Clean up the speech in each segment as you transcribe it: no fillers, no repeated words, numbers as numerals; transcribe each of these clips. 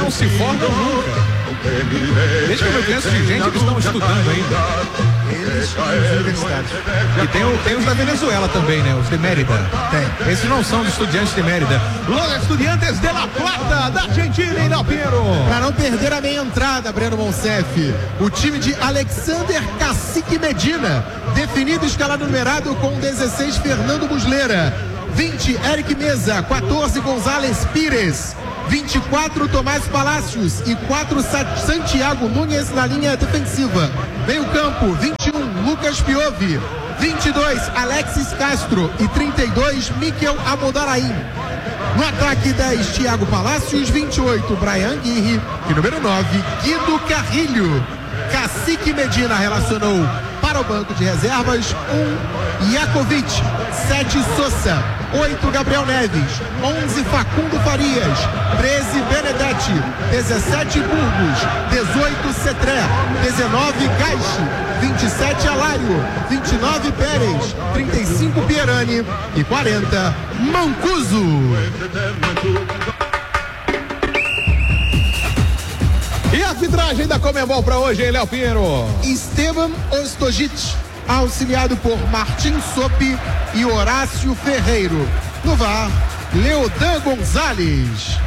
não se formam nunca. Desde que eu conheço de gente que estão estudando ainda. E tem os da Venezuela também, né? Os de Mérida. Tem. Esses não são os estudiantes de Mérida. Los Estudiantes de La Plata, da Argentina, hein, Dalpiero? Para não perder a meia entrada, Breno Monsef, o time de Alexander Cacique Medina, definido escalado numerado com 16, Fernando Muslera, 20, Eric Mesa, 14, González Pires, 24, Tomás Palacios e 4, Santiago Nunes na linha defensiva. Meio campo, 21, Lucas Piovi, 22, Alexis Castro e 32, Miquel Amodaraim. No ataque, 10, Thiago Palacios, 28, Brian Aguirre e número 9, Guido Carrilho. Cacique Medina relacionou para o banco de reservas 1, Jakovic, 7, Sousa, 8, Gabriel Neves, 11, Facundo Farias, 13, Benedetti, 17, Burgos, 18, Cetré, 19, Caixe, 27, Alário, 29, Pérez, 35, Pierani e 40, Mancuso. E a arbitragem da Conmebol para hoje, hein, Léo Pinheiro? Esteban Ostojic, auxiliado por Martim Sopi e Horácio Ferreiro. No VAR, Leodan Gonzalez.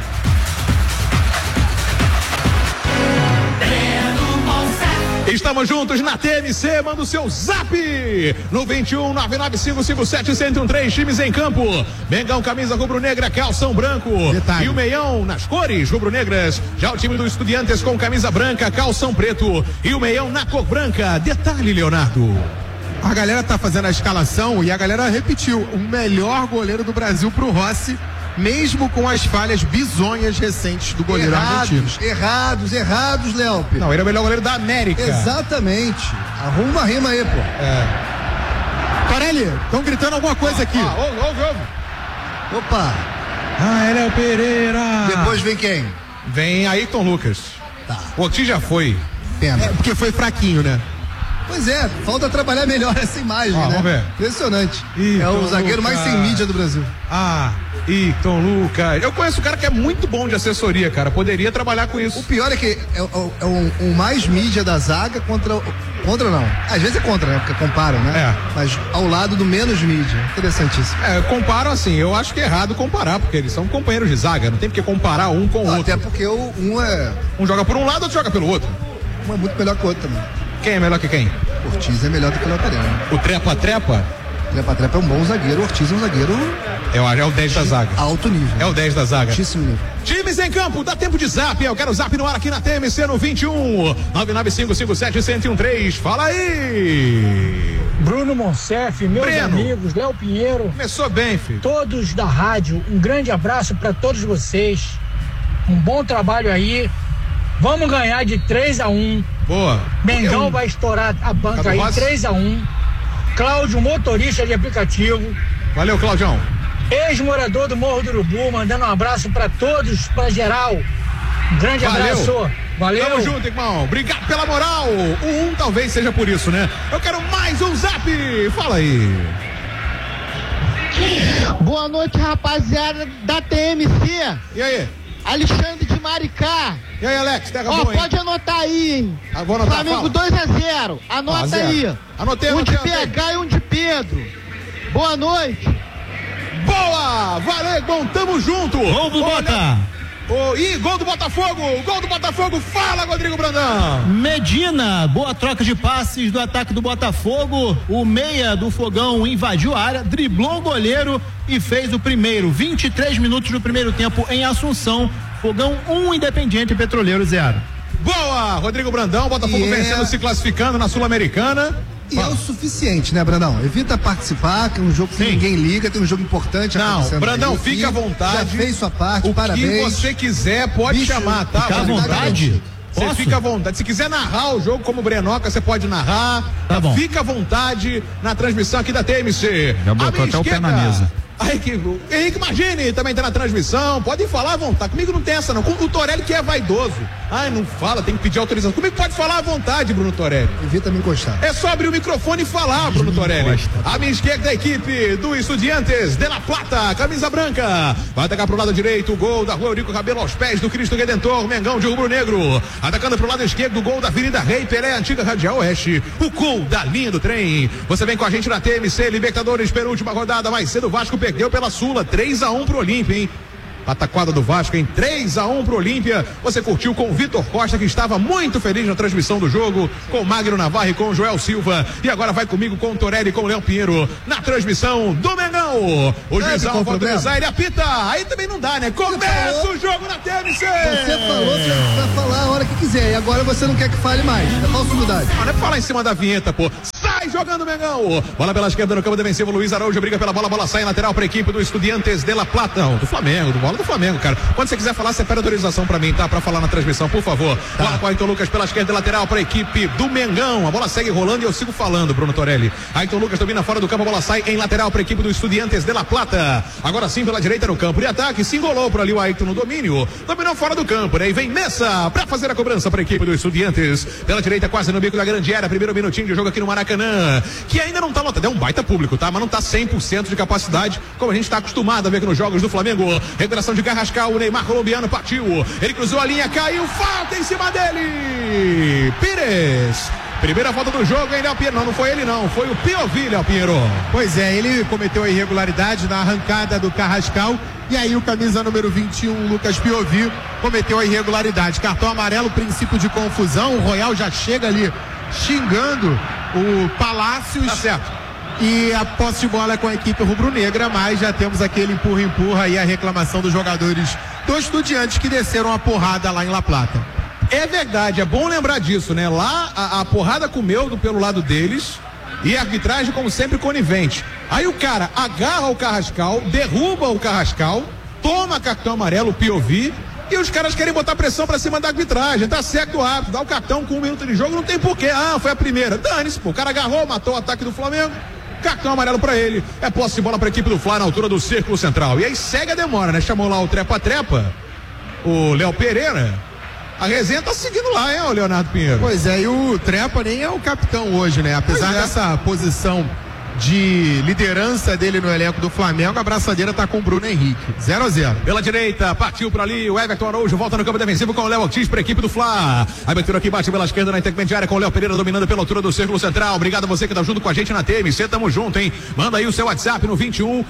Estamos juntos na TMC, manda o seu zap no 21 99557-1013, times em campo. Mengão, camisa rubro-negra, calção branco. Detalhe. E o meião nas cores rubro-negras. Já o time do Estudiantes com camisa branca, calção preto e o meião na cor branca. Detalhe, Leonardo. A galera tá fazendo a escalação e a galera repetiu: o melhor goleiro do Brasil pro Rossi, mesmo com as falhas bizonhas recentes do goleiro argentino. Errados, Léo. Não, ele é o melhor goleiro da América. Exatamente. Arruma uma rima aí, pô. Torelli, estão gritando alguma coisa aqui. Ouve. Opa. Ah, Léo Pereira. Depois vem quem? Vem Ayrton Lucas. Tá. O Oti já foi. Pena. Porque foi fraquinho, né? Pois é, falta trabalhar melhor essa imagem, né? Vamos ver. Impressionante. Ayrton é o zagueiro Lucas. mais sem mídia do Brasil. Ayrton Lucas. Eu conheço um cara que é muito bom de assessoria, cara. Poderia trabalhar com isso. O pior é que é o mais mídia da zaga contra não. Às vezes é contra, né? Porque comparam, né? Mas ao lado do menos mídia. Interessantíssimo. Comparam assim. Eu acho que é errado comparar, porque eles são companheiros de zaga. Não tem porque comparar um com o outro. Até porque um joga por um lado, outro joga pelo outro. Um é muito melhor que o outro também. Quem é melhor que quem? Ortiz é melhor do que o Léo Pereira. O Trepa-Trepa? Trepa-Trepa é um bom zagueiro. Ortiz é um zagueiro. É o 10 da zaga. Alto nível. É o 10 da zaga. Altíssimo nível. Times em campo, dá tempo de zap. Eu quero zap no ar aqui na TMC no 21 99557-1013. Fala aí! Bruno Monsef, meus amigos, Léo Pinheiro. Começou bem, filho. Todos da rádio, um grande abraço para todos vocês. Um bom trabalho aí. Vamos ganhar de 3-1. Boa. Mengão vai estourar a banca aí, 3-1. Cláudio, motorista de aplicativo. Valeu, Claudião. Ex-morador do Morro do Urubu, mandando um abraço pra todos, pra geral. Um grande abraço. Valeu. Tamo junto, irmão. Obrigado pela moral. O 1 talvez seja por isso, né? Eu quero mais um zap. Fala aí. Boa noite, rapaziada da TMC. E aí? Alexandre de Maricá. E aí, Alex? Terra boa, hein? Pode anotar aí, hein? Vou anotar, Flamengo 2-0. Anota aí. Anotei. Um de PH e um de Pedro. Boa noite. Boa! Valeu, bom, tamo junto. Gol do Bota. Gol do Botafogo. Gol do Botafogo. Fala, Rodrigo Brandão. Medina, boa troca de passes do ataque do Botafogo. O meia do Fogão invadiu a área, driblou o goleiro e fez o primeiro. 23 minutos no primeiro tempo em Assunção. Fogão 1, Independiente Petroleiro 0. Boa, Rodrigo Brandão. Botafogo vencendo, se classificando na Sul-Americana. E é o suficiente, né, Brandão? Evita participar, que é um jogo que ninguém liga, tem um jogo importante acontecendo. Não, Brandão, aí. Fica à vontade. Já fez sua parte, parabéns. O que você quiser, pode chamar, tá? Fica à vontade. Você fica à vontade. Se quiser narrar o jogo como o Brenoca, você pode narrar. Tá bom. Fica à vontade na transmissão aqui da TMC. Já botou até o pé na mesa. Aí que Henrique Margini também tá na transmissão, pode falar à vontade, comigo não tem essa não, o Torelli que é vaidoso, não fala, tem que pedir autorização, comigo pode falar à vontade, Bruno Torelli. Evita me encostar. É só abrir o microfone e falar, Bruno Torelli. A minha esquerda da equipe do Estudiantes de La Plata, camisa branca, vai atacar pro lado direito, o gol da Rua Eurico Rabelo aos pés do Cristo Redentor, Mengão de rubro-negro, atacando pro lado esquerdo, o gol da Avenida Rei Pelé, antiga Radial Oeste, o gol da linha do trem. Você vem com a gente na TMC Libertadores, penúltima rodada, mais cedo o Vasco perdeu pela Sula, 3-1 pro Olímpia, hein? Pataquada do Vasco em 3-1 pro Olímpia. Você curtiu com o Vitor Costa, que estava muito feliz na transmissão do jogo, com o Magno Navarro e com o Joel Silva. E agora vai comigo com o Torelli e com o Léo Pinheiro na transmissão do Mengão. O juizão vai autorizar, ele apita. Aí também não dá, né? Começa o jogo na TMC. Você falou que vai falar a hora que quiser. E agora você não quer que fale mais. É falsa humildade. Não é falar em cima da vinheta, pô. Sai jogando o Mengão. Bola pela esquerda no campo defensivo. Luiz Araújo briga pela bola. Bola sai lateral para a equipe do Estudiantes de La Plata. Não, do Flamengo, bola do Flamengo, cara. Quando você quiser falar, você pede autorização pra mim, tá? Pra falar na transmissão, por favor. Tá. Bola com o Ayrton Lucas pela esquerda lateral pra equipe do Mengão. A bola segue rolando e eu sigo falando, Bruno Torelli. Ayrton Lucas domina fora do campo, a bola sai em lateral pra equipe do Estudiantes de La Plata. Agora sim pela direita no campo de ataque, se engolou por ali o Ayrton no domínio. Dominou fora do campo, né? E vem Messa pra fazer a cobrança pra equipe do Estudiantes. Pela direita, quase no bico da grande área. Primeiro minutinho de jogo aqui no Maracanã, que ainda não tá lotado. É um baita público, tá? Mas não tá 100% de capacidade, como a gente tá acostumado a ver aqui nos jogos do Flamengo. Recuperação de Carrascal, o Neymar colombiano partiu, ele cruzou a linha, caiu, falta em cima dele, Pires. Primeira falta do jogo, hein, Léo Pinheiro? Não foi ele não, foi o Piovi, Léo Pinheiro. Pois é, ele cometeu a irregularidade na arrancada do Carrascal, e aí o camisa número 21, Lucas Piovi, cometeu a irregularidade. Cartão amarelo, princípio de confusão, o Royal já chega ali xingando o Palácios. Tá certo. E a posse de bola é com a equipe rubro-negra, mas já temos aquele empurra-empurra e a reclamação dos jogadores dos Estudiantes que desceram a porrada lá em La Plata. É verdade, é bom lembrar disso, né? Lá a porrada comeu pelo lado deles e a arbitragem, como sempre, conivente. Aí o cara agarra o Carrascal, derruba o Carrascal, toma cartão amarelo, o Piovi, e os caras querem botar pressão pra cima da arbitragem. Tá certo o árbitro, dá o cartão com 1 minuto de jogo, não tem porquê. Foi a primeira. Dane-se, pô. O cara agarrou, matou o ataque do Flamengo. Cartão amarelo pra ele. É posse de bola pra equipe do Fla na altura do círculo central. E aí segue a demora, né? Chamou lá o trepa-trepa, o Léo Pereira. A resenha tá seguindo lá, hein, o Leonardo Pinheiro? Pois é, e o Trepa nem é o capitão hoje, né? Apesar dessa posição de liderança dele no elenco do Flamengo, a braçadeira tá com o Bruno Henrique. 0-0. Pela direita, partiu por ali o Everton Araújo, volta no campo defensivo com o Léo Ortiz para a equipe do Fla. A abertura aqui bate pela esquerda na intermediária com o Léo Pereira dominando pela altura do círculo central. Obrigado a você que tá junto com a gente na TMC, tamo junto, hein? Manda aí o seu WhatsApp no 21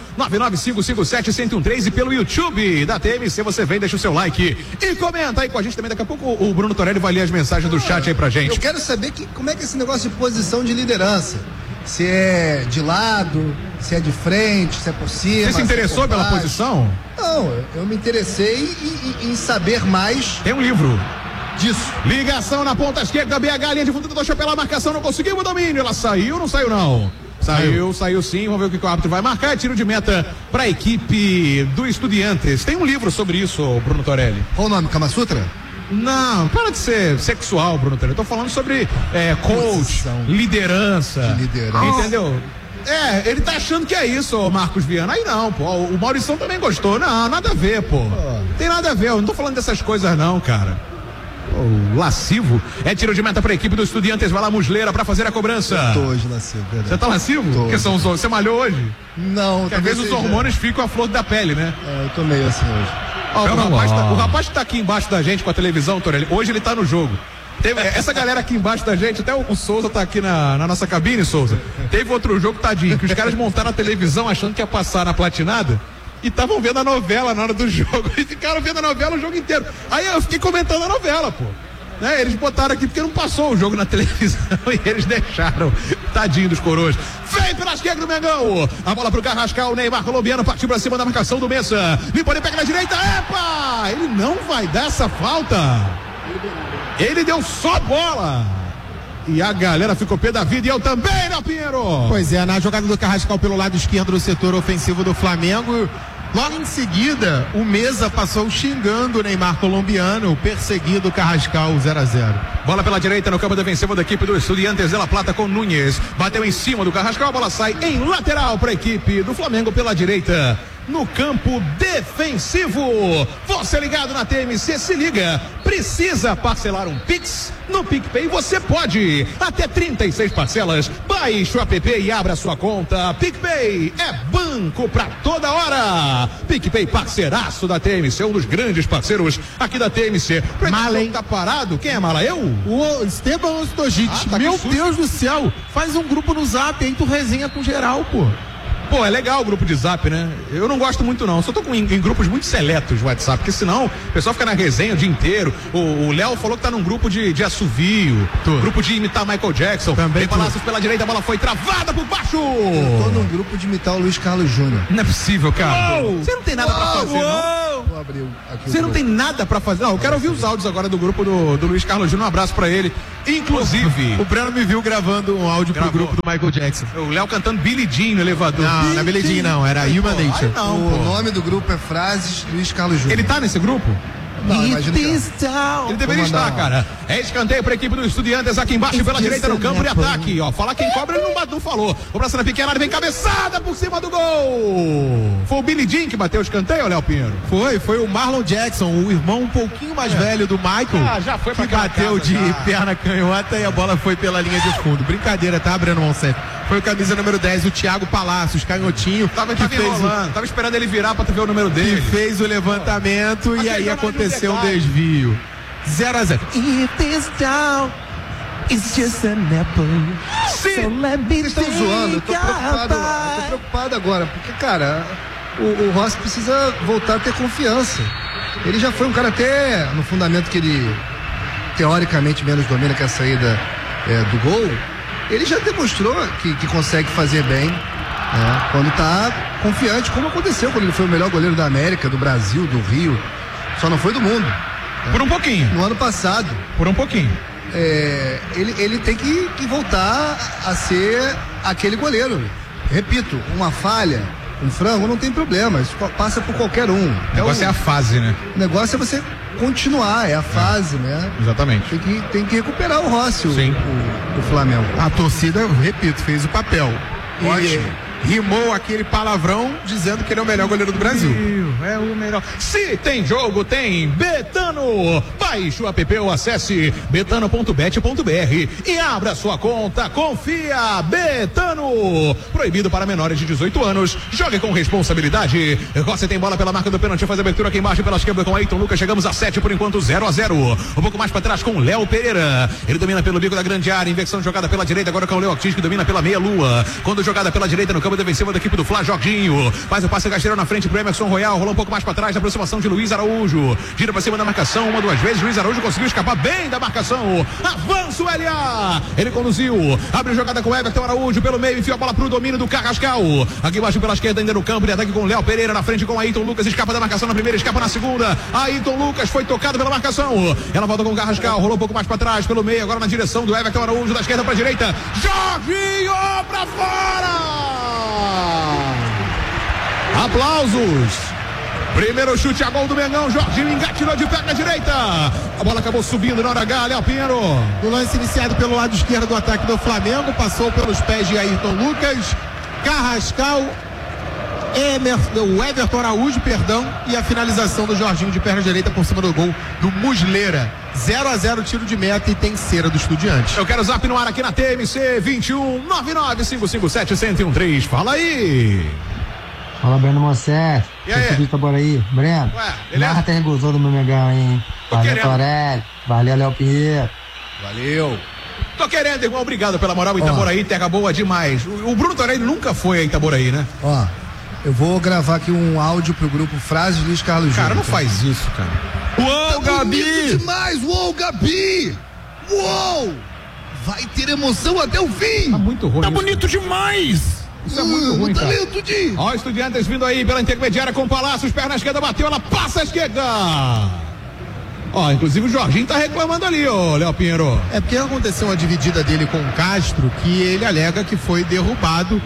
99557-1013 e pelo YouTube da TMC você vem, deixa o seu like e comenta aí com a gente também. Daqui a pouco o Bruno Torelli vai ler as mensagens do chat aí pra gente. Eu quero saber como é que é esse negócio de posição de liderança. Se é de lado, se é de frente, se é por cima. Você se interessou pela posição? Não, eu me interessei em saber mais. Tem um livro disso. Ligação na ponta esquerda, BH, linha de fundo do pela marcação, não conseguiu o domínio. Ela saiu, não saiu não? Saiu sim, vamos ver o que o árbitro vai marcar. Tiro de meta para a equipe do Estudiantes. Tem um livro sobre isso, Bruno Torelli. Qual o nome? Kama Sutra? Não, para de ser sexual, Bruno Torelli. Eu tô falando sobre coach, liderança. Entendeu? Ele tá achando que é isso, Marcos Viana. Aí não, pô. O Maurição também gostou. Não, nada a ver, pô. Tem nada a ver. Eu não tô falando dessas coisas, não, cara. Lascivo. É tiro de meta pra equipe do Estudiantes. Vai lá, Musleira, pra fazer a cobrança. Eu tô hoje lascivo, verdade. Você tá lascivo? Tô. Porque você malhou hoje? Não, porque às vezes os hormônios ficam à flor da pele, né? Eu tô meio assim hoje. O rapaz que tá aqui embaixo da gente com a televisão, Torelli, hoje ele tá no jogo. Essa galera aqui embaixo da gente, até o Souza tá aqui na nossa cabine, Souza. Teve outro jogo, tadinho, que os caras montaram a televisão achando que ia passar na platinada e estavam vendo a novela na hora do jogo. E ficaram vendo a novela o jogo inteiro. Aí eu fiquei comentando a novela, pô. Eles botaram aqui porque não passou o jogo na televisão e eles deixaram. Tadinho dos coroas. Vem pela esquerda do Mengão. A bola pro Carrascal, o Neymar colombiano partiu pra cima da marcação do Messa. Limpa, ele pega na direita. Epa! Ele não vai dar essa falta. Ele deu só bola. E a galera ficou pé da vida e eu também, né, Pinheiro? Pois é, na jogada do Carrascal pelo lado esquerdo do setor ofensivo do Flamengo, Logo em seguida, o Meza passou xingando o Neymar colombiano, perseguindo o Carrascal 0-0. Bola pela direita no campo defensivo da equipe do Estudiantes de La Plata com Núñez. Bateu em cima do Carrascal, a bola sai em lateral para a equipe do Flamengo pela direita. No campo defensivo, você ligado na TMC, se liga, precisa parcelar um Pix? No PicPay você pode, até 36 parcelas, baixe o app e abra sua conta. PicPay é banco pra toda hora. PicPay parceiraço da TMC, um dos grandes parceiros aqui da TMC. Mala, hein? Tá parado? Quem é mala? Eu? O Esteban Ostojic. Tá, meu Deus do céu, faz um grupo no Zap, aí tu resenha com geral, pô. Pô, é legal o grupo de Zap, né? Eu não gosto muito não, só tô em grupos muito seletos de WhatsApp, porque senão o pessoal fica na resenha o dia inteiro. O Léo falou que tá num grupo de assovio, grupo de imitar Michael Jackson. Também. Tem Palácios pela direita, a bola foi travada por baixo. Eu tô num grupo de imitar o Luiz Carlos Júnior. Não é possível, cara. Você não tem nada pra fazer, não? Vou abrir aqui. Você não tem nada pra fazer? Não, eu quero ouvir os áudios agora do grupo do Luiz Carlos Júnior. Um abraço pra ele. Inclusive, o Breno me viu gravando um áudio pro grupo do Michael Jackson. O Léo cantando Billie Jean no elevador. Não é Billie Jean, não, era Human Nature. O nome do grupo é Frases Luiz Carlos Júnior. Ele tá nesse grupo? Não, imagino que ele deveria estar, cara. É escanteio para a equipe do Estudiantes aqui embaixo pela direita no campo de ataque. Ó, falar quem cobra ele não falou. Cobrança na pequena área, vem cabeçada por cima do gol. Foi o Billie Jean que bateu o escanteio, Léo Pinheiro? Foi o Marlon Jackson, o irmão um pouquinho mais velho do Michael. Já foi que bateu de perna canhota e a bola foi pela linha de fundo. Brincadeira, tá, Breno Monsef? Foi o camisa número 10, o Thiago Palácios, canhotinho. Tava enrolando, tava esperando ele virar pra ver o número dele. Que fez o levantamento e aí aconteceu um desvio. 0-0. It is down. It's just an apple. So let me Eles estão zoando, eu tô preocupado agora, porque, cara, o Rossi precisa voltar a ter confiança. Ele já foi um cara até no fundamento que ele teoricamente menos domina, que é a saída do gol. Ele já demonstrou que consegue fazer bem, né? Quando tá confiante, como aconteceu quando ele foi o melhor goleiro da América, do Brasil, do Rio. Só não foi do mundo. Por um pouquinho. No ano passado. Por um pouquinho. Ele tem que voltar a ser aquele goleiro. Repito, uma falha, um frango, não tem problema. Isso passa por qualquer um. O negócio é a fase, né? O negócio é você continuar, é a fase, né? Exatamente. Tem que recuperar o Rossi, o Flamengo. A torcida, repito, fez o papel. Ótimo. Rimou aquele palavrão dizendo que ele é o melhor goleiro do Brasil. É o melhor. Se tem jogo, tem Betano. Baixe o app ou acesse betano.bet.br e abra sua conta. Confia, Betano. Proibido para menores de 18 anos. Jogue com responsabilidade. Você tem bola pela marca do pênalti, faz a abertura aqui embaixo pela esquerda com Ayrton Lucas. Chegamos a 7 por enquanto, 0-0. Um pouco mais para trás com Léo Pereira. Ele domina pelo bico da grande área. Inversão de jogada pela direita agora com o Léo Ortiz, que domina pela meia lua. Quando jogada pela direita no campo defensivo da equipe do Flá, Jorginho faz o passe rasteiro na frente pro Emerson Royal, rolou um pouco mais para trás, na aproximação de Luiz Araújo, gira para cima da marcação, uma, duas vezes, Luiz Araújo conseguiu escapar bem da marcação, avança o LA, ele conduziu, abre jogada com Everton Araújo pelo meio, enfia a bola pro domínio do Carrascal, aqui embaixo pela esquerda ainda no campo de ataque com Léo Pereira, na frente com Ayrton Lucas, escapa da marcação na primeira, escapa na segunda, Ayrton Lucas foi tocado pela marcação, ela volta com o Carrascal, rolou um pouco mais para trás, pelo meio, agora na direção do Everton Araújo, da esquerda para direita, Jorginho para fora! Aplausos. Primeiro chute a gol do Mengão. Jorginho engatilhou de perna direita. A bola acabou subindo na hora H, Léo Pinheiro. O lance iniciado pelo lado esquerdo do ataque do Flamengo. Passou pelos pés de Ayrton Lucas. Carrascal. O Everton Araújo, e a finalização do Jorginho de perna direita por cima do gol do Muslera. 0-0 tiro de meta e tem cera do Estudiantes. Eu quero zap no ar aqui na TMC 21 99557-1013. Fala aí. Fala, Breno Monsef. E aí? De Itaboraí. Breno, narra até regozou do meu Megão, hein? Valeu, Torelli. Valeu, Léo Pinheiro. Valeu. Tô querendo, irmão. Obrigado pela moral. Itaboraí, terra boa demais. O Bruno Torelli nunca foi a Itaboraí, né? Ó, eu vou gravar aqui um áudio pro grupo Frases Luiz Carlos Júnior. Cara, não faz isso, cara. Uou, tá Gabi! Demais! Uou, Gabi! Uou! Vai ter emoção até o fim! Tá muito ruim. Tá isso, bonito demais! Isso é muito ruim, cara. Talento de... Ó, Estudiantes vindo aí pela intermediária com o Palácios, perna esquerda bateu, ela passa a esquerda. Ó, inclusive o Jorginho tá reclamando ali, ó, Léo Pinheiro. É porque aconteceu uma dividida dele com o Castro, que ele alega que foi derrubado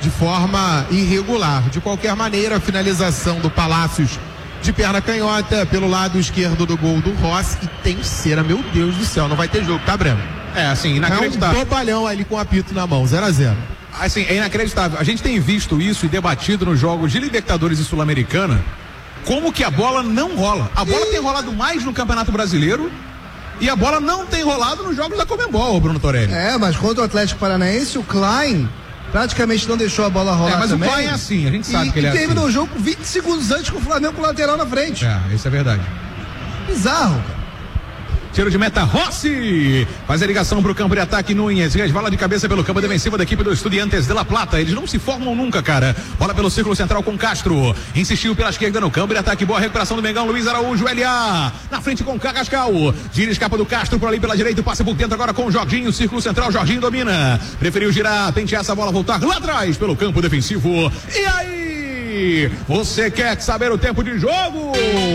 de forma irregular. De qualquer maneira, a finalização do Palácios de perna canhota pelo lado esquerdo do gol do Rossi, e tem cera, meu Deus do céu, não vai ter jogo, tá, Breno? É, assim, inacreditável. É um bobalhão ali com o apito na mão, 0-0. Assim, é inacreditável. A gente tem visto isso e debatido nos jogos de Libertadores e Sul-Americana, como que a bola não rola. A bola tem rolado mais no Campeonato Brasileiro e a bola não tem rolado nos jogos da Conmebol, Bruno Torelli. Mas contra o Atlético Paranaense, o Klein praticamente não deixou a bola rolar. Mas também. O Klein é assim, a gente sabe que ele é assim. E terminou o jogo 20 segundos antes com o Flamengo com o lateral na frente. Isso é verdade. Bizarro, cara. Tiro de meta, Rossi faz a ligação para o campo de ataque. Nunes resvala de cabeça pelo campo defensivo da equipe do Estudiantes de La Plata. Eles não se formam nunca, cara. Bola pelo círculo central com Castro, insistiu pela esquerda no campo de ataque. Boa recuperação do Mengão. Luiz Araújo, LA na frente com Carrascal, gira, escapa do Castro por ali pela direita, passa por dentro agora com o Jorginho, círculo central. Jorginho domina, preferiu girar, pentear essa bola, voltar lá atrás pelo campo defensivo. E aí, você quer saber o tempo de jogo?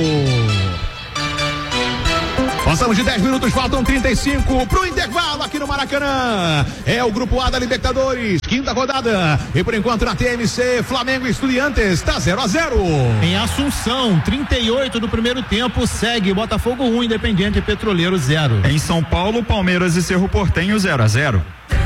Passamos de 10 minutos, faltam 35 pro intervalo aqui no Maracanã. É o Grupo A da Libertadores, quinta rodada. E por enquanto na TMC, Flamengo e Estudiantes, tá 0-0. Em Assunção, 38 do primeiro tempo, segue Botafogo 1, Independiente e Petroleiro 0. Em São Paulo, Palmeiras e Cerro Porteño 0-0.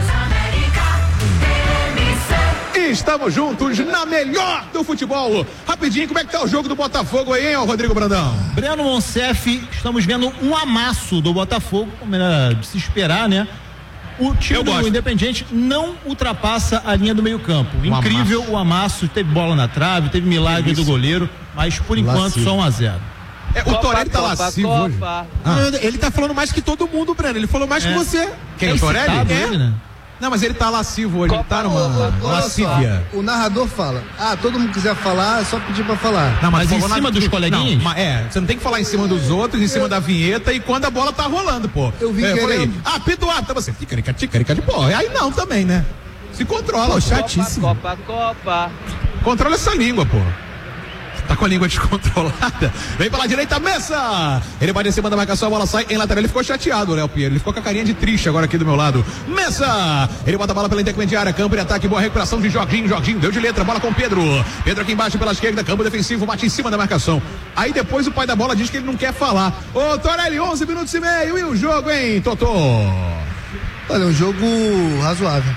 Estamos juntos na melhor do futebol. Rapidinho, como é que tá o jogo do Botafogo aí, hein, Rodrigo Brandão? Breno Monsef, estamos vendo um amasso do Botafogo, como era de se esperar, né? O time do Independiente não ultrapassa a linha do meio campo. Incrível o amasso, teve bola na trave, teve milagre do goleiro, mas por enquanto só 1-0. O Torelli tá lascivo hoje. Ele tá falando mais que todo mundo, Breno. Ele falou mais que você. Quem, o Torelli? Né? Não, mas ele tá lascivo hoje, ele tá numa lascívia. O narrador fala, todo mundo quiser falar, é só pedir pra falar. Não, mas em cima dos coleguinhas? Não, você não tem que falar em cima dos outros, em cima da vinheta e quando a bola tá rolando, pô. Eu vi que falei, apito A, tá você, ticarica de pô. Aí não também, né? Se controla, chatíssimo. Copa. Controla essa língua, pô. Tá com a língua descontrolada. Vem pela direita, Messa. Ele vai em cima da marcação, a bola sai em lateral. Ele ficou chateado, o Léo Pinheiro. Ele ficou com a carinha de triste agora aqui do meu lado. Messa. Ele bota a bola pela intermediária. Campo de ataque, boa recuperação de Jorginho. Jorginho deu de letra, bola com Pedro. Pedro aqui embaixo pela esquerda, campo defensivo, bate em cima da marcação. Aí depois o pai da bola diz que ele não quer falar. Ô, Torelli, 11 minutos e meio. E o jogo, hein, Totô? Olha, um jogo razoável.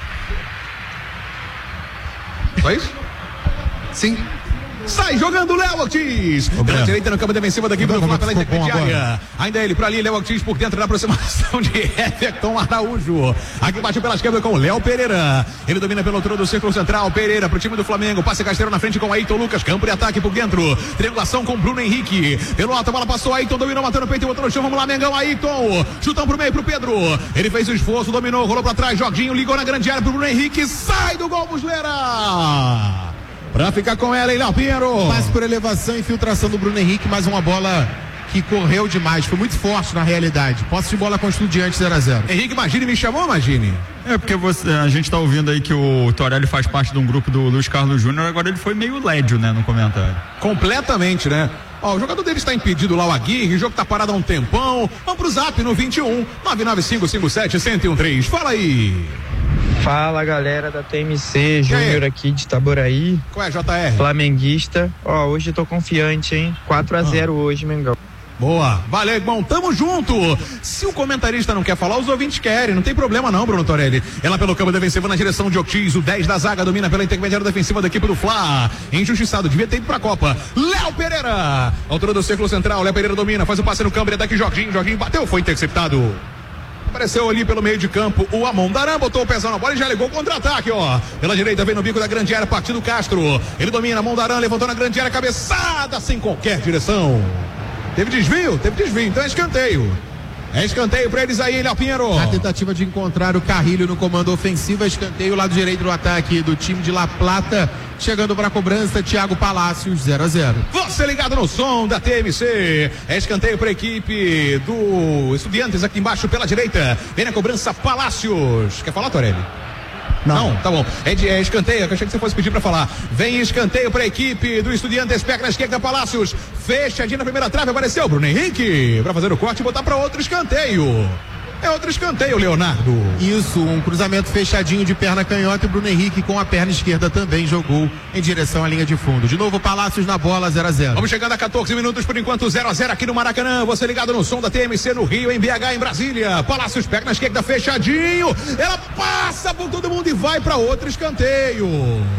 Só isso? Sim. Sai jogando o Léo Ortiz. Pela direita no campo defensivo daqui para pela intermediária. Ainda ele por ali, Léo Ortiz por dentro da aproximação de Everton Araújo. Aqui bate pela esquerda com o Léo Pereira. Ele domina pelo outro do círculo central. Pereira pro time do Flamengo. Passe Casteiro na frente com Ayrton Lucas. Campo de ataque por dentro. Triangulação com Bruno Henrique. Pelo alto a bola passou. Ayrton dominou, matando o peito e botou no chão. Vamos lá, Mengão. Ayrton. Chutão pro meio pro Pedro. Ele fez o esforço, dominou, rolou pra trás. Jorginho ligou na grande área pro Bruno Henrique. Sai do gol, Muslera. Pra ficar com ela, hein, Léo Pinheiro? Passe por elevação, infiltração do Bruno Henrique, mais uma bola que correu demais, foi muito forte na realidade. Posse de bola com o Estudiantes 0-0. Henrique Magini me chamou, Magini? Porque a gente tá ouvindo aí que o Torelli faz parte de um grupo do Luiz Carlos Júnior, agora ele foi meio lédio, né, no comentário. Completamente, né? O jogador dele está impedido lá, o Aguirre, o jogo tá parado há um tempão. Vamos pro zap no 21 99557-1013. Fala aí. Fala, galera da TMC, Júnior aqui de Itaboraí. Qual é, JR? Flamenguista. Hoje eu tô confiante, hein? 4-0 hoje, Mengão. Boa, valeu, irmão, tamo junto. Se o comentarista não quer falar, os ouvintes querem, não tem problema não, Bruno Torelli. Ela pelo campo defensivo na direção de Ortiz, o 10 da zaga domina pela intermediária defensiva da equipe do Fla. Injustiçado, devia ter ido pra Copa. Léo Pereira, altura do círculo central, Léo Pereira domina, faz o passe no câmbio, daqui Jorginho bateu, foi interceptado. Apareceu ali pelo meio de campo o Amondarã, botou o pezão na bola e já ligou o contra-ataque, ó. Pela direita vem no bico da grande área, partindo Castro. Ele domina, Amondarã levantou na grande área, cabeçada sem qualquer direção. Teve desvio, então é escanteio. É escanteio pra eles aí, Léo Pinheiro. A tentativa de encontrar o Carrilho no comando ofensivo, é escanteio, lado direito do ataque do time de La Plata. Chegando para a cobrança, Thiago Palácios, 0-0. Você ligado no som da TMC. É escanteio para a equipe do Estudiantes aqui embaixo pela direita. Vem na cobrança, Palácios. Quer falar, Torelli? Não, tá bom. É escanteio, eu achei que você fosse pedir pra falar. Vem escanteio pra equipe do Estudiantes, pega na esquerda, Palácios, fechadinho na primeira trave, apareceu Bruno Henrique pra fazer o corte e botar pra outro escanteio. É outro escanteio, Leonardo. Isso, um cruzamento fechadinho de perna canhota e o Bruno Henrique com a perna esquerda também jogou em direção à linha de fundo. De novo, Palácios na bola, 0-0. Vamos chegando a 14 minutos por enquanto, 0-0 aqui no Maracanã. Você ligado no som da TMC no Rio, em BH, em Brasília. Palácios pega na esquerda, fechadinho. Ela passa por todo mundo e vai para outro escanteio.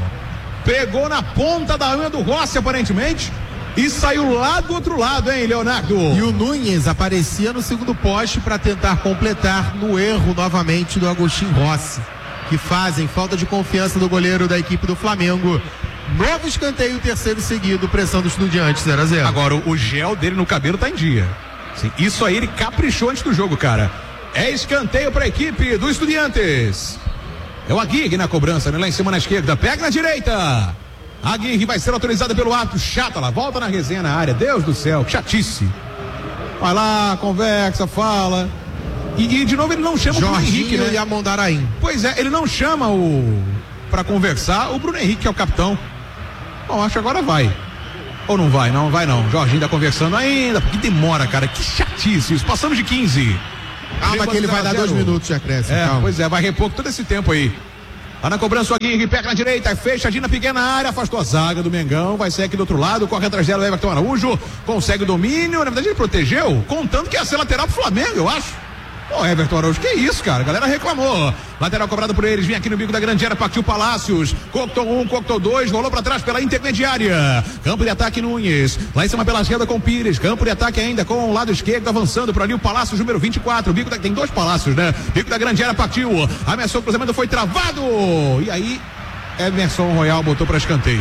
Pegou na ponta da unha do Rossi, aparentemente. E saiu lá do outro lado, hein, Leonardo? E o Nunes aparecia no segundo poste para tentar completar no erro novamente do Agostinho Rossi, que fazem falta de confiança do goleiro da equipe do Flamengo. Novo escanteio, terceiro seguido, pressão do Estudiantes, 0-0. Agora, o gel dele no cabelo tá em dia. Sim, isso aí ele caprichou antes do jogo, cara. É escanteio para a equipe do Estudiantes. É o Aguirre na cobrança, né? Lá em cima na esquerda, pega na direita. Aguirre vai ser autorizada pelo árbitro. Chata lá, volta na resenha na área. Deus do céu, que chatice. Vai lá, conversa, fala. E de novo ele não chama Jorginho, o Bruno Henrique, né? E Amondaraim. Pois é, ele não chama pra conversar o Bruno Henrique, que é o capitão. Bom, acho que agora vai. Ou não vai? Não vai não. Jorginho tá conversando ainda. Porque demora, cara. Que chatice isso. Passamos de 15. Calma que ele vai dar 2 minutos de acréscimo. Calma. Pois é, vai repor todo esse tempo aí. Lá na cobrança o Aguirre, pega na direita, fechadinha na pequena área, afastou a zaga do Mengão, vai sair aqui do outro lado, corre atrás dela o Everton Araújo, consegue o domínio, na verdade ele protegeu, contando que ia ser lateral pro Flamengo, eu acho. Ô, Everton Araújo, que isso, cara? A galera reclamou. Lateral cobrado por eles, vem aqui no bico da grande área, partiu Palácios. Coctou 1, Coctou 2, rolou pra trás pela intermediária. Campo de ataque Nunes. Lá em cima pela esquerda com Pires. Campo de ataque ainda com o lado esquerdo, avançando por ali o Palácios, número 24. Bico tem 2 Palácios, né? Bico da grande área partiu. Ameaçou o cruzamento, foi travado. E aí, Emerson Royal botou pra escanteio.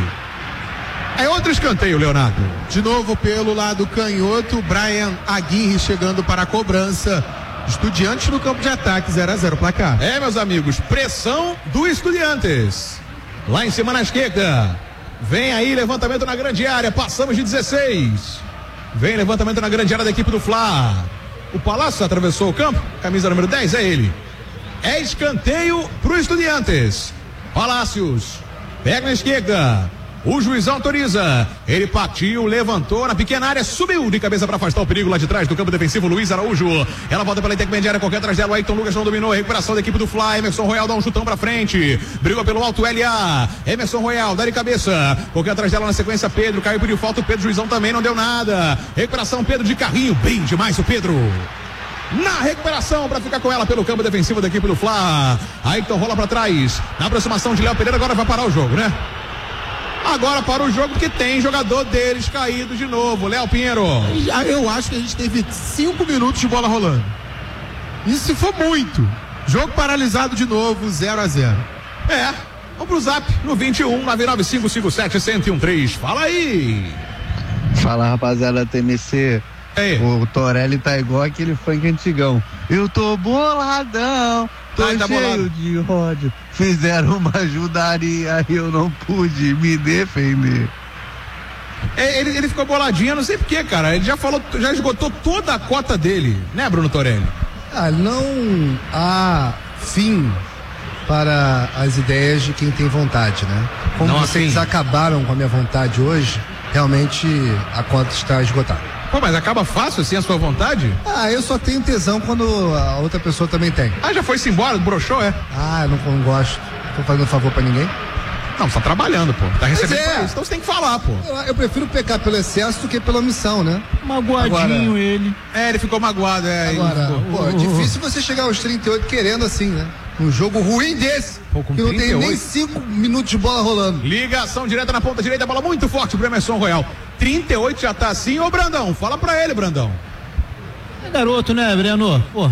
É outro escanteio, Leonardo. De novo pelo lado canhoto, Brian Aguirre chegando para a cobrança. Estudiantes no campo de ataque, 0-0 placar. É, meus amigos, pressão do Estudiantes. Lá em cima na esquerda. Vem aí, levantamento na grande área. Passamos de 16. Vem levantamento na grande área da equipe do Fla. O Palácio atravessou o campo. Camisa número 10 é ele. É escanteio pro Estudiantes. Palácios. Pega na esquerda. O juizão autoriza. Ele partiu, levantou na pequena área, subiu de cabeça para afastar o perigo lá de trás do campo defensivo. Luiz Araújo. Ela volta pela intermediária, corre atrás dela. O Ayrton Lucas não dominou. Recuperação da equipe do Fly. Emerson Royal dá um chutão pra frente. Brigou pelo alto LA. Emerson Royal dá de cabeça. Corre atrás dela na sequência. Pedro caiu, pediu falta. O Pedro, juizão também não deu nada. Recuperação, Pedro de carrinho. Bem demais o Pedro. Na recuperação para ficar com ela pelo campo defensivo da equipe do Fla. Ayrton rola para trás. Na aproximação de Léo Pereira, agora vai parar o jogo, né? Agora para o jogo que tem jogador deles caído de novo, Léo Pinheiro. Eu acho que a gente teve 5 minutos de bola rolando. Isso se for muito. Jogo paralisado de novo, 0-0. É, vamos pro zap no 21 99557-1013. Fala aí. Fala, rapaziada da TMC. Ei. O Torelli tá igual aquele funk antigão. Eu tô boladão, tô cheio bolado de ódio. Fizeram uma ajudaria e eu não pude me defender. Ele ficou boladinho, não sei porquê, cara. Ele já falou, já esgotou toda a cota dele, né, Bruno Torelli? Não há fim para as ideias de quem tem vontade, né? Como não vocês acabaram com a minha vontade hoje, realmente a conta está esgotada. Pô, mas acaba fácil assim a sua vontade? Eu só tenho tesão quando a outra pessoa também tem. Já foi-se embora, broxou, é? Eu não gosto. Tô fazendo favor pra ninguém. Não, você tá trabalhando, pô. Tá recebendo pra isso, então você tem que falar, pô. Eu prefiro pecar pelo excesso do que pela omissão, né? Magoadinho ele. Ele ficou magoado, Agora, é difícil você chegar aos 38 querendo assim, né? Um jogo ruim desse, que não tem nem 5 minutos de bola rolando. Ligação direta na ponta direita, bola muito forte pro Emerson Royal. 38 já tá assim, ô Brandão, fala pra ele, Brandão. É garoto, né, Breno? Pô.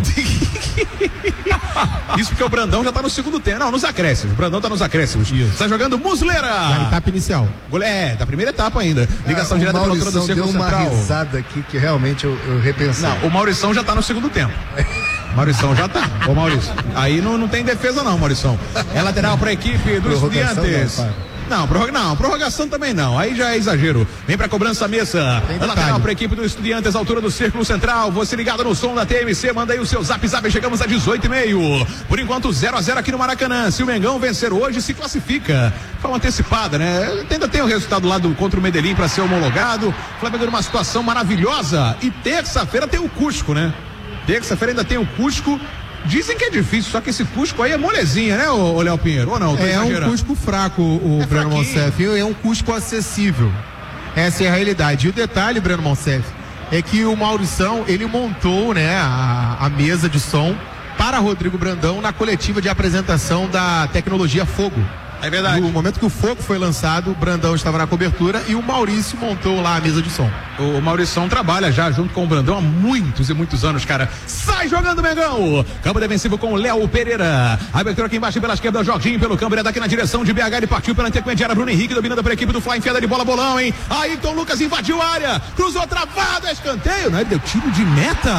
Isso porque o Brandão já tá no segundo tempo. Não, nos acréscimos. O Brandão tá nos acréscimos. Isso. Tá jogando Muslera. Na etapa inicial. Da primeira etapa ainda. Ligação direta pela altura do círculo central. Deu uma risada aqui que realmente eu repensei. Não, o Maurição já tá no segundo tempo. Maurição já tá. Ô Maurício, aí não tem defesa não, Maurição. É lateral pra equipe dos Estudiantes. Não, prorrogação também não, aí já é exagero. Vem pra cobrança mesa. Lateral pra equipe dos Estudiantes, altura do círculo central. Você ligado no som da TMC, manda aí o seu zap. Chegamos a 18h30. Por enquanto 0-0 aqui no Maracanã. Se o Mengão vencer hoje, se classifica. Foi uma antecipada, né? Ainda tem o resultado lá contra o Medellín pra ser homologado. O Flamengo numa situação maravilhosa. E terça-feira tem o Cusco, né? Terça-feira ainda tem o Cusco. Dizem que é difícil, só que esse Cusco aí é molezinha, né, o Léo Pinheiro? Ou não? É um Cusco fraco, o Breno Monsef. É um Cusco acessível. Essa é a realidade. E o detalhe, Breno Monsef, é que o Maurição, ele montou, né, a mesa de som para Rodrigo Brandão na coletiva de apresentação da tecnologia Fogo. É verdade. No momento que o Fogo foi lançado, o Brandão estava na cobertura e o Maurício montou lá a mesa de som. O Maurição trabalha já junto com o Brandão há muitos e muitos anos, cara. Sai jogando, Mengão! Campo defensivo com o Léo Pereira. Abertura aqui embaixo pela esquerda, Jorginho pelo campo, ele é daqui na direção de BH, ele partiu pela intermediária, Bruno Henrique dominando pela equipe do Fly, enfiada de bola, bolão, hein? Ayrton Lucas invadiu a área, cruzou travado, escanteio, né? Ele deu tiro de meta.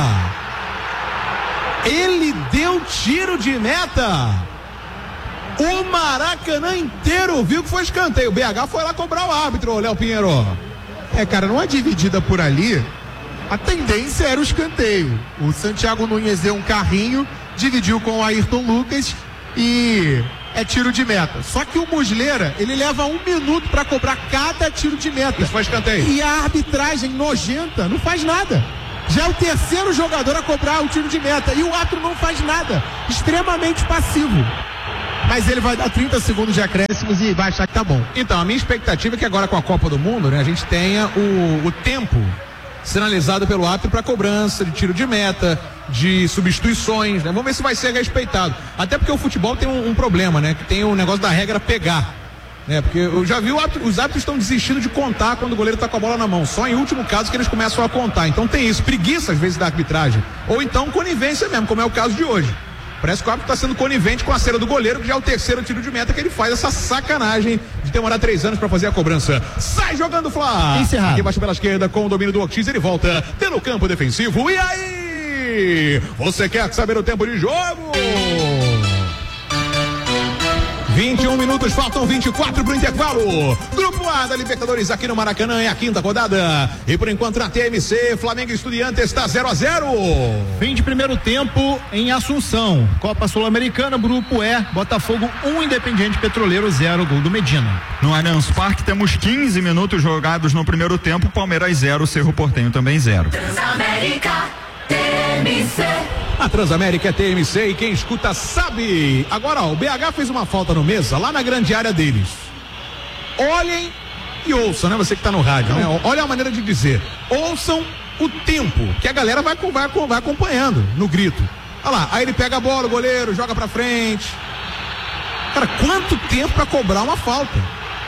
Ele deu tiro de meta. O Maracanã inteiro viu que foi escanteio. O BH foi lá cobrar o árbitro, Léo Pinheiro. Cara, numa dividida por ali, a tendência era o escanteio. O Santiago Nunes deu um carrinho, dividiu com o Ayrton Lucas e é tiro de meta. Só que o Muslera, ele leva 1 minuto para cobrar cada tiro de meta. Isso foi escanteio. E a arbitragem nojenta não faz nada. Já é o terceiro jogador a cobrar o tiro de meta e o árbitro não faz nada. Extremamente passivo. Mas ele vai dar 30 segundos de acréscimos e vai achar que tá bom. Então, a minha expectativa é que agora com a Copa do Mundo, né, a gente tenha o tempo sinalizado pelo árbitro para cobrança de tiro de meta, de substituições, né? Vamos ver se vai ser respeitado. Até porque o futebol tem um problema, né? Que tem o negócio da regra pegar. Né? Porque eu já vi os árbitros estão desistindo de contar quando o goleiro tá com a bola na mão. Só em último caso que eles começam a contar. Então tem isso, preguiça às vezes da arbitragem. Ou então conivência mesmo, como é o caso de hoje. Parece que o árbitro está sendo conivente com a cera do goleiro, que já é o terceiro tiro de meta que ele faz, essa sacanagem de demorar 3 anos para fazer a cobrança. Sai jogando o Flá. Encerrado. Aqui embaixo pela esquerda com o domínio do Ortiz, ele volta pelo campo defensivo. E aí? Você quer saber o tempo de jogo? 21 minutos, faltam 24 pro intervalo. Grupo A da Libertadores aqui no Maracanã é a 5ª rodada. E por enquanto na TMC, Flamengo e Estudiantes está 0-0. Fim de primeiro tempo em Assunção. Copa Sul-Americana, Grupo E, Botafogo 1, Independiente Petroleiro 0, gol do Medina. No Allianz Parque temos 15 minutos jogados no primeiro tempo, Palmeiras 0, Cerro Porteño também 0. Transamérica, TMC. A Transamérica é TMC e quem escuta sabe. Agora, ó, o BH fez uma falta no mesa, lá na grande área deles. Olhem e ouçam, né? Você que tá no rádio, né? Olha a maneira de dizer. Ouçam o tempo, que a galera vai acompanhando no grito. Olha lá, aí ele pega a bola, o goleiro, joga pra frente. Cara, quanto tempo pra cobrar uma falta?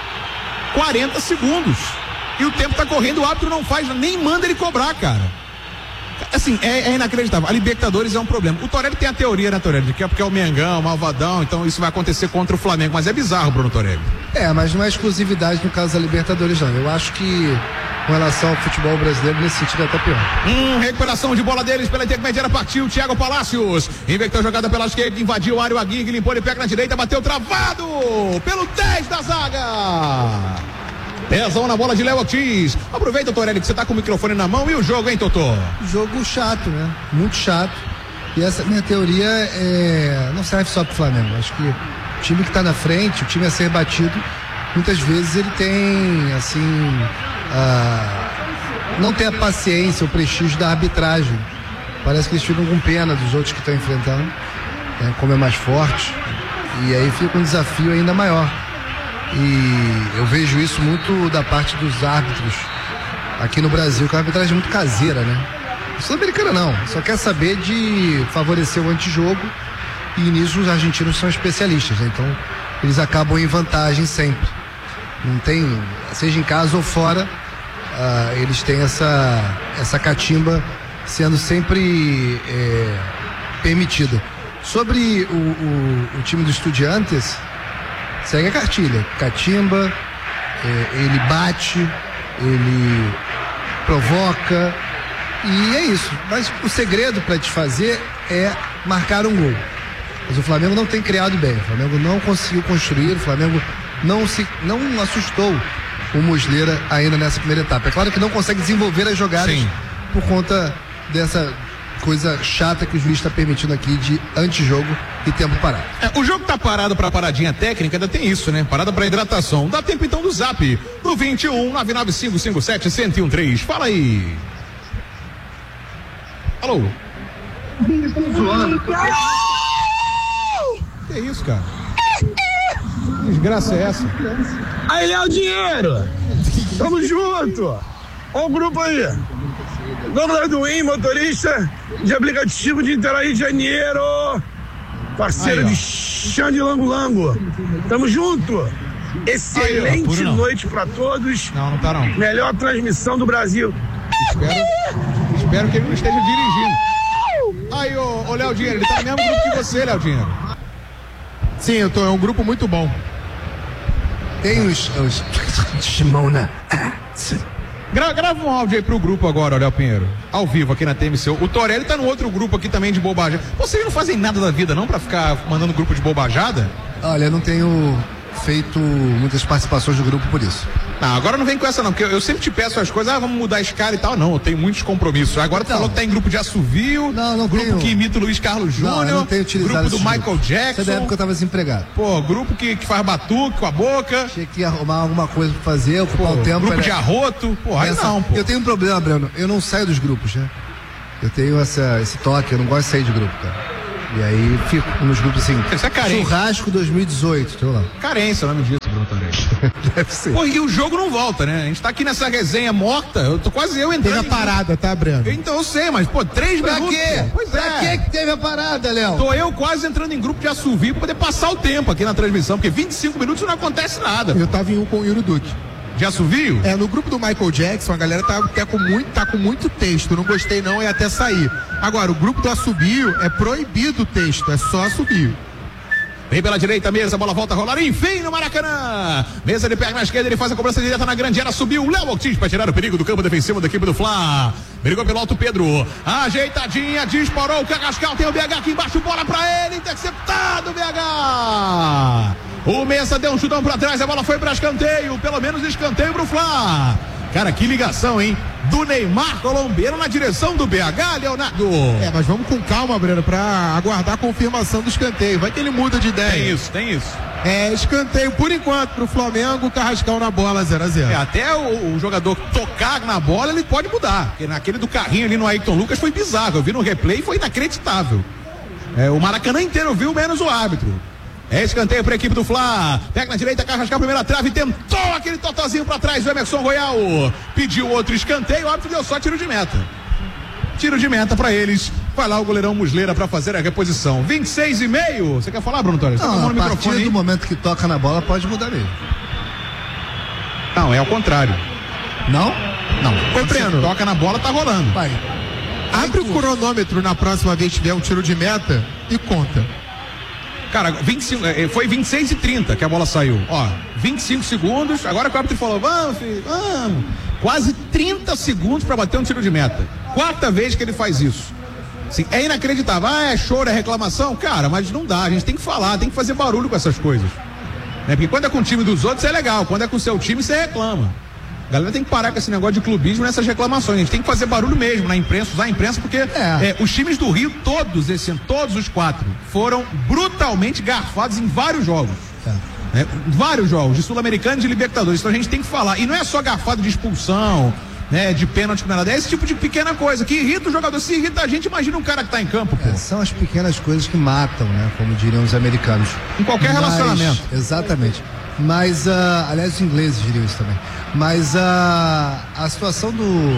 40 segundos. E o tempo tá correndo, o árbitro não faz, nem manda ele cobrar, cara. Assim, é inacreditável. A Libertadores é um problema. O Torelli tem a teoria, né, Torelli? Que é porque é o Mengão, o Malvadão, então isso vai acontecer contra o Flamengo. Mas é bizarro, Bruno Torelli. Mas não é exclusividade no caso da Libertadores, não. Eu acho que, com relação ao futebol brasileiro, nesse sentido é até pior. Recuperação de bola deles pela intermediária, partiu Thiago Palácios. Inverteu a jogada pela esquerda, invadiu a área, o Aguirre limpou, ele pega na direita, bateu travado pelo 10 da zaga. Pezão na bola de Léo Ortiz. Aproveita, Torelli, que você tá com o microfone na mão. E o jogo, hein, Totô? Jogo chato, né? Muito chato. E essa minha teoria não serve só pro Flamengo. Acho que o time que tá na frente, o time a ser batido, muitas vezes ele tem, assim, não tem a paciência, o prestígio da arbitragem. Parece que eles ficam com pena dos outros que estão enfrentando, né? Como é mais forte. E aí fica um desafio ainda maior. E eu vejo isso muito da parte dos árbitros aqui no Brasil, que é uma arbitragem muito caseira, né? Sul-Americana não, só quer saber de favorecer o antijogo, e nisso os argentinos são especialistas, né? Então eles acabam em vantagem sempre. Não tem, seja em casa ou fora, eles têm essa catimba sendo sempre permitida. Sobre o time do Estudiantes, segue a cartilha, catimba, ele bate, ele provoca, e é isso. Mas o segredo para desfazer é marcar um gol. Mas o Flamengo não tem criado bem, o Flamengo não conseguiu construir, o Flamengo não assustou o Muslera ainda nessa primeira etapa. É claro que não consegue desenvolver as jogadas. Sim. Por conta dessa coisa chata que o juiz está permitindo aqui de antijogo e tempo parado. O jogo tá parado para paradinha técnica, ainda tem isso, né? Parada para hidratação. Dá tempo então do Zap, no 21 99557 1013. Fala aí. Alô. Que isso, cara? Que desgraça é essa? Aí, Léo Dinheiro! Tamo junto! Ó o grupo aí! Dono da Duim, motorista de aplicativo de Niterói, Rio de Janeiro! Parceiro de Xande Lango Lango! Tamo junto! Excelente noite pra todos! Não tá não. Melhor transmissão do Brasil! Espero que ele não esteja dirigindo. Aí, ô Léo Dinheiro, ele tá no mesmo grupo que você, Léo Dinheiro. Sim, é um grupo muito bom. Tem os Shimona. Grava um áudio aí pro grupo agora, Léo Pinheiro. Ao vivo aqui na TMC. O Torelli tá no outro grupo aqui também de bobagem. Vocês não fazem nada da vida não pra ficar mandando grupo de bobajada? Olha, eu não tenho feito muitas participações do grupo por isso. Não, agora não vem com essa não, porque eu sempre te peço as coisas, vamos mudar esse cara e tal. Não, eu tenho muitos compromissos. Agora tu falou que tá em grupo de assovio, grupo tenho. Que imita o Luiz Carlos Júnior, não tenho utilizado grupo do Michael Jackson. Essa é da época eu tava desempregado. Pô, grupo que faz batuque com a boca. Tinha que arrumar alguma coisa pra fazer, ocupar o tempo. Grupo de arroto, pô, aí não, pô. Eu tenho um problema, Breno, eu não saio dos grupos, né? Eu tenho esse toque, eu não gosto de sair de grupo, cara. E aí fico nos grupos assim. Isso é carência. Churrasco 2018, deixa eu lá. Carência é o nome disso, Bruno Torelli. Deve ser. Pô, e o jogo não volta, né? A gente tá aqui nessa resenha morta, eu tô quase entrando. Teve a parada, tá, Breno? Então eu sei, mas, pô, 3 minutos. Pra quê? Pois pra que teve a parada, Léo? Tô eu quase entrando em grupo de assovio pra poder passar o tempo aqui na transmissão, porque 25 minutos não acontece nada. Eu tava em um com o Yuri Duque. De assovio? No grupo do Michael Jackson, a galera tá com muito texto. Não gostei não, ia até sair. Agora, o grupo do assobio é proibido o texto, é só assobio. Vem pela direita, mesa, a bola volta a rolar, enfim, no Maracanã. Mesa de perna esquerda, ele faz a cobrança direta na grande área, subiu o Léo Ortiz para tirar o perigo do campo defensivo da equipe do Fla. Brigou pelo alto Pedro, ajeitadinha, disparou o Carrascal, tem o BH aqui embaixo, bola pra ele, interceptado o BH. O Mesa deu um chutão pra trás, a bola foi pra escanteio, pelo menos escanteio pro Fla. Cara, que ligação, hein? Do Neymar colombiano na direção do BH, Leonardo. Mas vamos com calma, Breno, pra aguardar a confirmação do escanteio. Vai que ele muda de ideia. Tem isso. Escanteio por enquanto pro Flamengo, Carrascal na bola, 0-0. Até o jogador tocar na bola, ele pode mudar. Porque naquele do carrinho ali no Ayrton Lucas foi bizarro. Eu vi no replay e foi inacreditável. O Maracanã inteiro viu, menos o árbitro. Escanteio para a equipe do Fla. Pega na direita, Carrascal, primeira trave, tentou aquele totozinho para trás do Emerson Royal. Pediu outro escanteio, o árbitro deu só tiro de meta. Tiro de meta para eles. Vai lá o goleirão Muslera para fazer a reposição. 26,5. Você quer falar, Bruno Torres? Não, a partir do momento que toca na bola pode mudar mesmo. Não, é ao contrário. Não? Não. Breno, toca na bola, tá rolando. Vai. Abre o cronômetro na próxima vez que tiver um tiro de meta e conta. Cara, 25, foi 26:30 que a bola saiu. 25 segundos. Agora que o árbitro falou, vamos, filho, vamos. Quase 30 segundos para bater um tiro de meta. Quarta vez que ele faz isso. Assim, é inacreditável. É choro, é reclamação? Cara, mas não dá. A gente tem que falar, tem que fazer barulho com essas coisas. Porque quando é com o time dos outros é legal. Quando é com o seu time, você reclama. A galera tem que parar com esse negócio de clubismo nessas reclamações. A gente tem que fazer barulho mesmo na imprensa, usar a imprensa, porque os times do Rio, todos os 4, foram brutalmente garfados em vários jogos. Vários jogos, de Sul-Americano e de Libertadores. Então a gente tem que falar. E não é só garfado de expulsão, de pênalti, nada. É esse tipo de pequena coisa que irrita o jogador. Se irrita a gente, imagina um cara que tá em campo, pô. São as pequenas coisas que matam, né? Como diriam os americanos. Em qualquer relacionamento. Exatamente. Mas, aliás, os ingleses diriam isso também. Mas a situação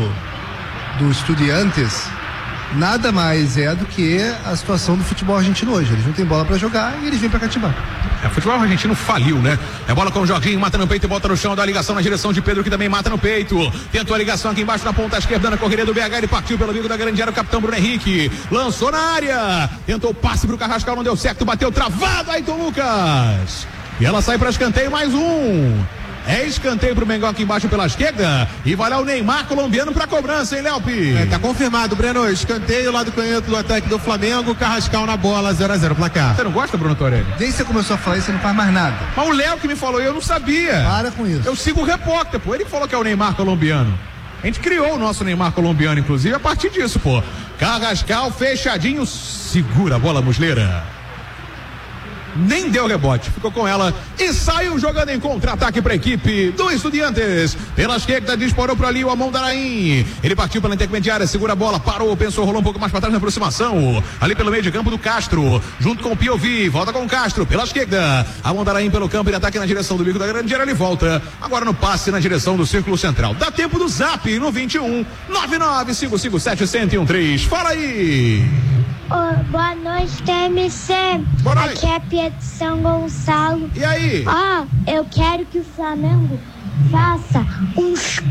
do Estudiantes nada mais é do que a situação do futebol argentino hoje. Eles não têm bola pra jogar e eles vêm pra cativar. O futebol argentino faliu, né? É bola com o Jorginho, mata no peito e bota no chão, dá a ligação na direção de Pedro, que também mata no peito. Tentou a ligação aqui embaixo na ponta esquerda, na correria do BH, ele partiu pelo bico da grande área, o capitão Bruno Henrique. Lançou na área, tentou o passe pro Carrascal, não deu certo, bateu travado, Ayrton Lucas. E ela sai para escanteio, mais um. Escanteio pro Mengão aqui embaixo pela esquerda. E vai lá o Neymar colombiano pra cobrança, hein, Léopi? Tá confirmado, Breno. Escanteio lá do canhoto do ataque do Flamengo. Carrascal na bola, 0-0 placar. Você não gosta, Bruno Torelli? Desde que você começou a falar isso, você não faz mais nada. Mas o Léo que me falou, eu não sabia. Para com isso. Eu sigo o repórter, pô. Ele falou que é o Neymar colombiano. A gente criou o nosso Neymar colombiano, inclusive, a partir disso, pô. Carrascal fechadinho, segura a bola, Muslera. nem deu rebote, ficou com ela e saiu jogando em contra-ataque para a equipe do Estudiantes. Pela esquerda, disparou para ali o Amondarain. Ele partiu pela intermediária, segura a bola, parou, pensou, rolou um pouco mais para trás na aproximação. Ali pelo meio de campo do Castro, junto com o Piovi, volta com o Castro pela esquerda. Amondarain pelo campo, ele ataca na direção do bico da grande área, ele volta. Agora no passe na direção do círculo central. Dá tempo do zap no 21 99557-1013. Fala aí. Boa noite, TMC. Boa noite. Aqui é a Pia de São Gonçalo. E aí? Eu quero que o Flamengo faça uns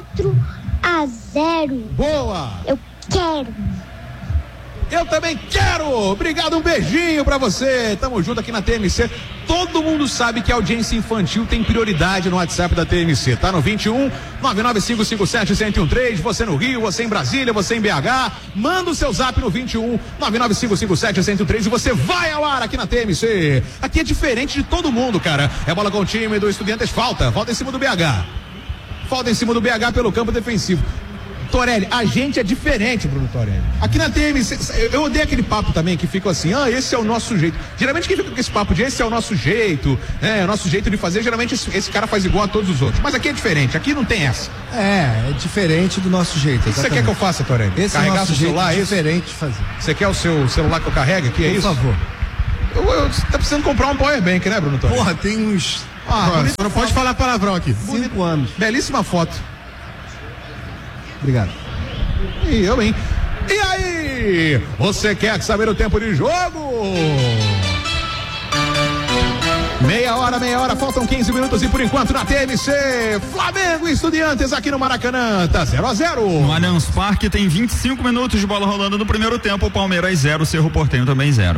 4-0. Boa! Eu quero. Eu também quero! Obrigado, um beijinho pra você. Tamo junto aqui na TMC. Todo mundo sabe que a audiência infantil tem prioridade no WhatsApp da TMC. Tá no 21 99557-1013. Você no Rio, você em Brasília, você em BH. Manda o seu zap no 21 99557-1013 e você vai ao ar aqui na TMC. Aqui é diferente de todo mundo, cara. É bola com o time do Estudiantes. Falta em cima do BH. Falta em cima do BH pelo campo defensivo. Torelli, a gente é diferente, Bruno Torelli. Aqui na TMC, eu odeio aquele papo também que fica assim, esse é o nosso jeito. Geralmente quem fica com esse papo de esse é o nosso jeito, o nosso jeito de fazer, geralmente esse cara faz igual a todos os outros. Mas aqui é diferente, aqui não tem essa. É diferente do nosso jeito. O que você quer que eu faça, Torelli? Esse carregar é o nosso seu celular, jeito diferente de fazer. Você quer o seu celular que eu carregue aqui, é isso? Por favor. Você tá precisando comprar um power bank, né, Bruno Torelli? Porra, tem uns... Você não pode falar palavrão aqui. 5 anos. Belíssima foto. Obrigado. E eu, hein? E aí? Você quer saber o tempo de jogo? Meia hora, faltam 15 minutos e por enquanto na TMC, Flamengo e Estudiantes aqui no Maracanã, tá 0-0. No Allianz Parque tem 25 minutos de bola rolando no primeiro tempo, Palmeiras 0, Cerro Porteño também 0.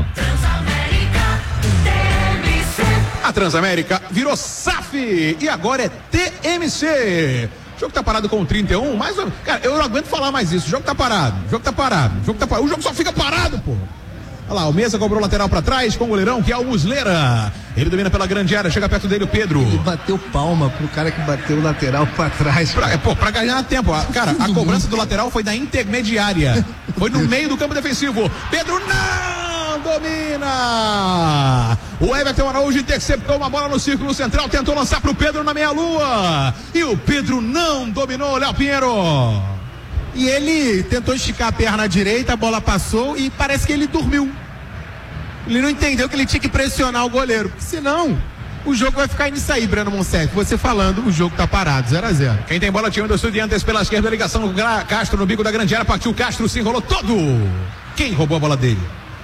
A Transamérica virou SAF e agora é TMC. O jogo tá parado com 31, mas, cara, eu não aguento falar mais isso. O jogo tá parado. O jogo só fica parado, pô. Olha lá, o Mesa cobrou lateral pra trás com o goleirão, que é o Muslera. Ele domina pela grande área, chega perto dele o Pedro. Ele bateu palma pro cara que bateu o lateral pra trás. Pra ganhar tempo. Cara, a cobrança do lateral foi da intermediária. Foi no meio do campo defensivo. Pedro não domina. O Everton Araújo interceptou uma bola no círculo central, tentou lançar pro Pedro na meia-lua. E o Pedro não dominou, Léo Pinheiro. E ele tentou esticar a perna direita, a bola passou e parece que ele dormiu. Ele não entendeu que ele tinha que pressionar o goleiro. Senão, o jogo vai ficar nisso aí, Breno Monsef. Você falando, o jogo tá parado, 0-0. Quem tem bola, time do Estudiantes pela esquerda, ligação com Castro no bico da grande área, partiu Castro, se enrolou todo. Quem roubou a bola dele?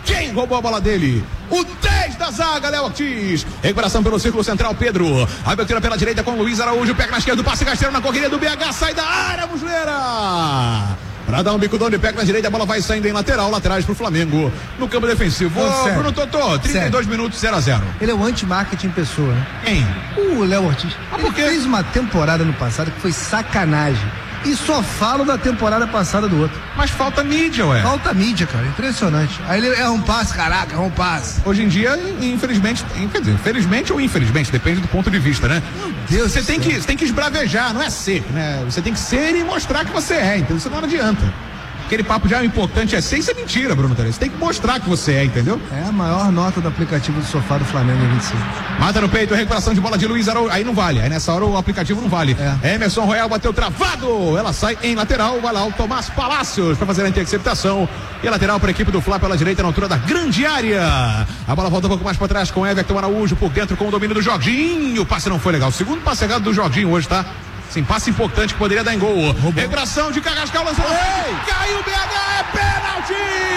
O 10 da zaga, Léo Ortiz. Recuperação pelo círculo central, Pedro. Abertura pela direita com Luiz Araújo. Pega na esquerda, passe rasteiro na correria do BH. Sai da área, Muslera. Pra dar um bicudão de pé na direita, a bola vai saindo em laterais pro Flamengo. No campo defensivo. Bruno Totô, 32 minutos, 0-0. Ele é o anti-marketing pessoa, né? Quem? O Léo Ortiz. Ele fez uma temporada no passado que foi sacanagem. E só falo da temporada passada do outro. Mas falta mídia, ué. Falta mídia, cara. Impressionante. Aí ele erra um passe, caraca, erra um passe. Hoje em dia, infelizmente, quer dizer, felizmente ou infelizmente, depende do ponto de vista, né? Meu Deus. Você tem que esbravejar, não é ser, né? Você tem que ser e mostrar que você é, então isso não adianta. Aquele papo já importante é ser, isso é mentira, Bruno Torres. Você tem que mostrar que você é, entendeu? É a maior nota do aplicativo do sofá do Flamengo em 25. Mata no peito, recuperação de bola de Luiz Araújo. Aí não vale, aí nessa hora o aplicativo não vale. Emerson Royal bateu travado. Ela sai em lateral, vai lá o Tomás Palácios para fazer a interceptação. E a lateral para a equipe do Fla pela direita na altura da grande área. A bola volta um pouco mais para trás com Everton Araújo por dentro com o domínio do Jorginho. O passe não foi legal. O segundo passe errado do Jorginho hoje, tá? Sim, passe importante que poderia dar em gol. Recuperação de Carrascal, lançou. Caiu o BH, é pênalti!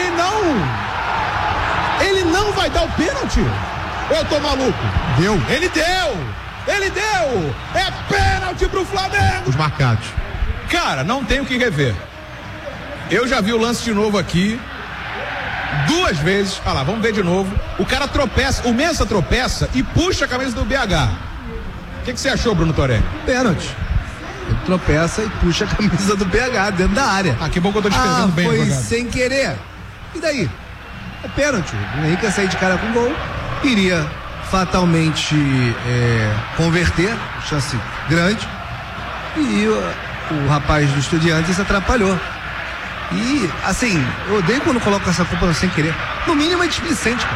Não! Ele não vai dar o pênalti? Eu tô maluco. Ele deu! É pênalti pro Flamengo! Os marcados. Cara, não tem o que rever. Eu já vi o lance de novo aqui. 2 vezes. Olha lá, vamos ver de novo. O cara tropeça, o Mensah tropeça e puxa a camisa do BH. O que você achou, Bruno Torelli? Pênalti. Ele tropeça e puxa a camisa do BH dentro da área. Que bom que eu tô descrevendo bem. Foi sem querer. E daí? É pênalti. O Henrique ia sair de cara com gol, iria fatalmente converter, chance grande, e o rapaz do Estudiantes atrapalhou. E, assim, eu odeio quando coloca essa culpa no sem querer. No mínimo é displicente, cara.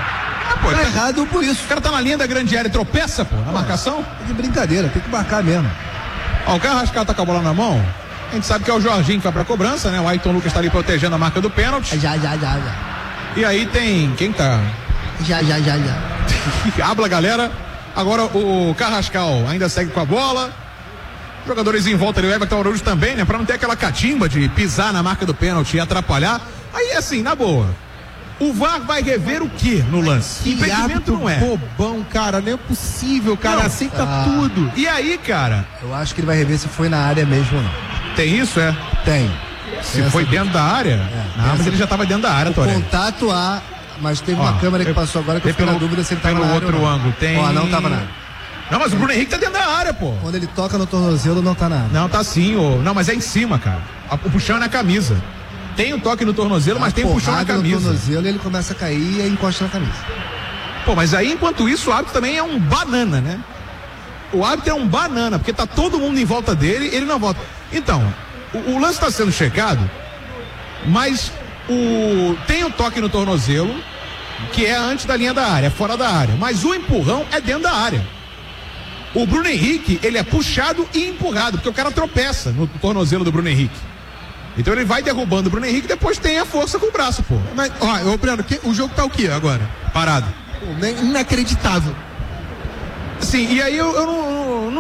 Pô, tá errado por isso. O cara tá na linha da grande área e tropeça, pô, na marcação. É de brincadeira, tem que marcar mesmo. Ó, o Carrascal tá com a bola na mão. A gente sabe que é o Jorginho que vai pra cobrança, né? O Ayrton Lucas tá ali protegendo a marca do pênalti. Já. E aí tem. Quem tá? Já. Habla, galera. Agora o Carrascal ainda segue com a bola. Jogadores em volta ali, o Everton Araújo também, né? Pra não ter aquela catimba de pisar na marca do pênalti e atrapalhar. Aí, assim, na boa. O VAR vai rever o que no lance? Que impedimento não é. Bobão, cara, não é possível, cara, não, aceita tudo. E aí, cara? Eu acho que ele vai rever se foi na área mesmo ou não. Tem isso, é? Tem. Se foi dentro da área? Não, mas ele já estava dentro da área, Torelli. Contato há, mas teve uma câmera que passou agora que eu fiquei na dúvida se ele estava na área. Pelo outro ângulo, tem. Ó, não estava na área. Não, mas o Bruno Henrique tá dentro da área, pô. Quando ele toca no tornozelo, não tá na área. Não, tá sim, ô. Não, mas é em cima, cara. O puxão é na camisa. Tem o toque no tornozelo, mas tem o puxão na camisa. No tornozelo, ele começa a cair e aí encosta na camisa. Pô, mas aí, enquanto isso, o árbitro também é um banana, né? O árbitro é um banana, porque tá todo mundo em volta dele, ele não volta. Então, o lance está sendo checado, mas tem o toque no tornozelo, que é antes da linha da área, fora da área. Mas o empurrão é dentro da área. O Bruno Henrique, ele é puxado e empurrado, porque o cara tropeça no tornozelo do Bruno Henrique. Então ele vai derrubando o Bruno Henrique e depois tem a força com o braço, pô. Mas, ó, Breno, o jogo tá o quê agora? Parado. Pô, inacreditável. Sim, e aí eu